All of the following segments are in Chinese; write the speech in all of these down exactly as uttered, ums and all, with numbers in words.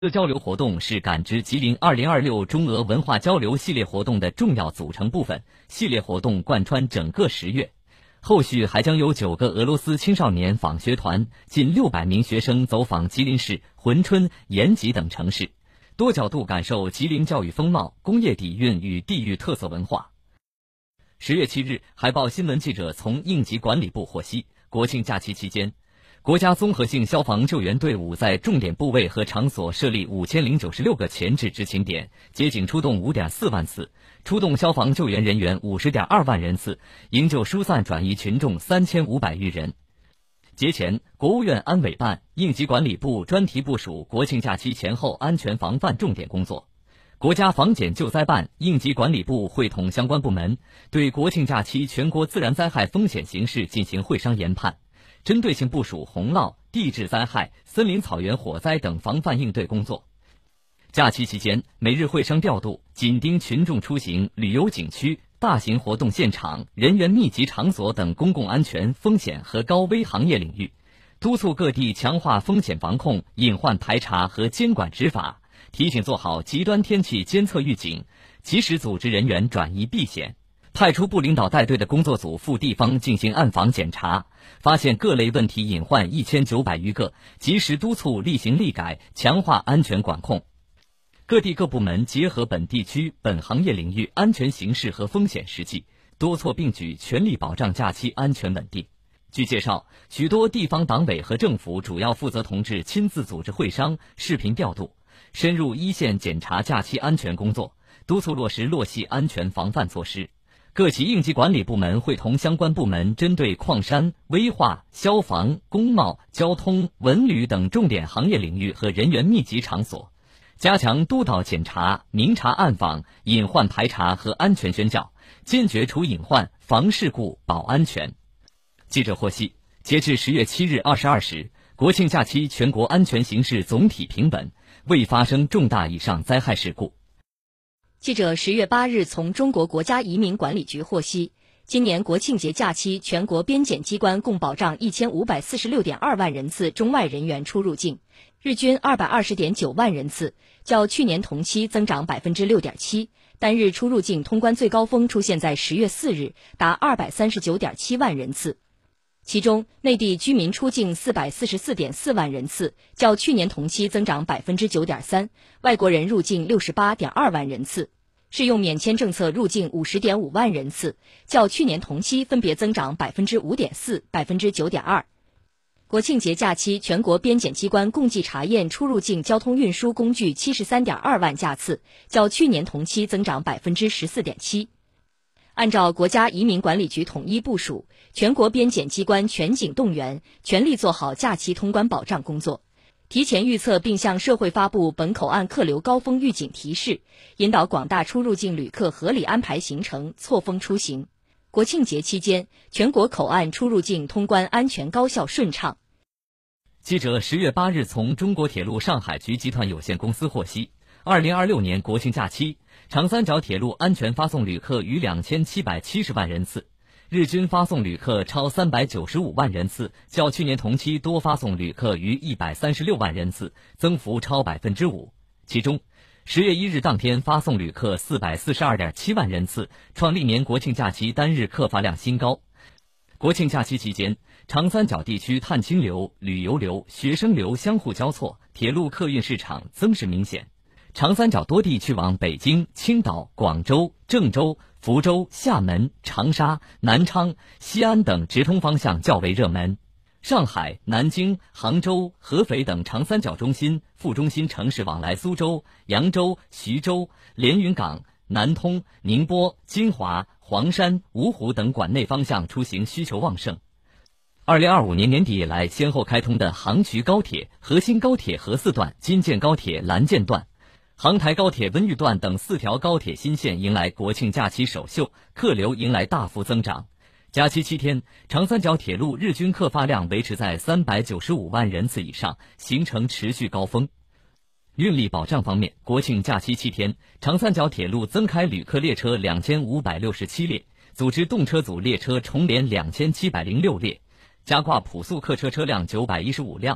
这交流活动是感知吉林二零二六中俄文化交流系列活动的重要组成部分，系列活动贯穿整个十月。后续还将有九个俄罗斯青少年访学团，近六百名学生走访吉林市珲春、延吉等城市，多角度感受吉林教育风貌、工业底蕴与地域特色文化。十月七日，海报新闻记者从应急管理部获悉，国庆假期期间，国家综合性消防救援队伍在重点部位和场所设立五千零九十六个前置执勤点，接警出动五点四万次，出动消防救援人员五十点二万人次，营救疏散转移群众三千五百余人。节前，国务院安委办、应急管理部专题部署国庆假期前后安全防范重点工作。国家防检救灾办、应急管理部会同相关部门，对国庆假期全国自然灾害风险形势进行会商研判，针对性部署洪涝、地质灾害、森林草原火灾等防范应对工作。假期期间，每日会商调度，紧盯群众出行、旅游景区、大型活动现场、人员密集场所等公共安全风险和高危行业领域，督促各地强化风险防控、隐患排查和监管执法，提醒做好极端天气监测预警，及时组织人员转移避险。派出部领导带队的工作组赴地方进行暗访检查，发现各类问题隐患一千九百余个，及时督促厉行厉改，强化安全管控。各地各部门结合本地区、本行业领域安全形势和风险实际，多措并举，全力保障假期安全稳定。据介绍，许多地方党委和政府主要负责同志亲自组织会商、视频调度，深入一线检查假期安全工作，督促落实落细安全防范措施。各级应急管理部门会同相关部门针对矿山、危化、消防、工贸、交通、文旅等重点行业领域和人员密集场所，加强督导检查、明察暗访、隐患排查和安全宣教，坚决除隐患、防事故、保安全。记者获悉，截至十月七日二十二时，国庆假期全国安全形势总体平稳，未发生重大以上灾害事故。 记者十月八日从中国国家移民管理局获悉，今年国庆节假期，全国边检机关共保障一千五百四十六点二万人次中外人员出入境，日均二百二十点九万人次，较去年同期增长百分之六点七。单日出入境通关最高峰出现在十月四日，达二百三十九点七万人次。其中，内地居民出境四百四十四点四万人次，较去年同期增长百分之九点三；外国人入境六十八点二万人次，适用免签政策入境五十点五万人次，较去年同期分别增长百分之五点四、百分之九点二。国庆节假期，全国边检机关共计查验出入境交通运输工具七十三点二万架次，较去年同期增长百分之十四点七。按照国家移民管理局统一部署，全国边检机关全警动员，全力做好假期通关保障工作，提前预测并向社会发布本口岸客流高峰预警提示，引导广大出入境旅客合理安排行程，错峰出行。国庆节期间，全国口岸出入境通关安全高效顺畅。 记者十月八日从中国铁路上海局集团有限公司获悉，二零二六年国庆假期，长三角铁路安全发送旅客逾两千七百七十万人次，日均发送旅客超三百九十五万人次，较去年同期多发送旅客逾一百三十六万人次，增幅超百分之五。其中，十月一日当天发送旅客四百四十二点七万人次，创历年国庆假期单日客发量新高。国庆假期期间，长三角地区探亲流、旅游流、学生流相互交错，铁路客运市场增势明显。长三角多地去往北京、青岛、广州、郑州、福州、厦门、长沙、南昌、西安等直通方向较为热门。上海、南京、杭州、合肥等长三角中心、副中心城市往来苏州、扬州、徐州、连云港、南通、宁波、金华、黄山、芜湖等管内方向出行需求旺盛。二零二五年年底以来，先后开通的杭衢高铁、河新高铁河四段、京建高铁蓝建段、杭台高铁温榆段等四条高铁新线迎来国庆假期首秀，客流迎来大幅增长。假期七天，长三角铁路日均客发量维持在三百九十五万人次以上，形成持续高峰。运力保障方面，国庆假期七天，长三角铁路增开旅客列车两千五百六十七列，组织动车组列车重联两千七百零六列，加挂普速客车车辆九百一十五辆，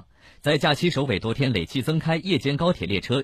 在假期首尾多天累计增开夜间高铁列车